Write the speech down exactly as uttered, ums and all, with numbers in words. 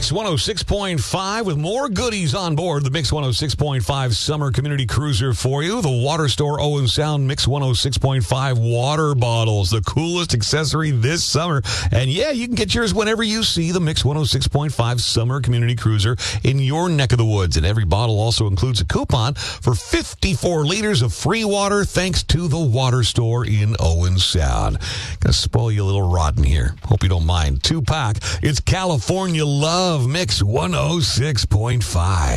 Mix one oh six point five with more goodies on board the Mix one oh six point five Summer Community Cruiser for you. The Water Store Owen Sound Mix one oh six point five water bottles, the coolest accessory this summer. And yeah, you can get yours whenever you see the Mix one oh six point five Summer Community Cruiser in your neck of the woods. And every bottle also includes a coupon for fifty-four liters of free water thanks to the Water Store in Owen Sound. Gonna spoil you a little rotten here. Hope you don't mind. Two pack. It's California Love Mix one oh six point five.